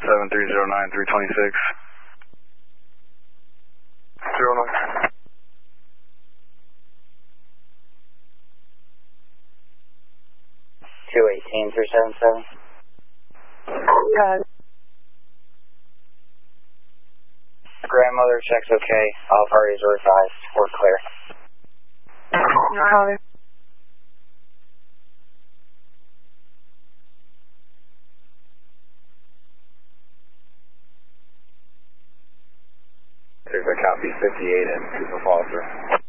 7309326. 09. 218-377. Grandmother checks okay. All parties were advised. We're clear. There's a copy 58 and Cooper Foster.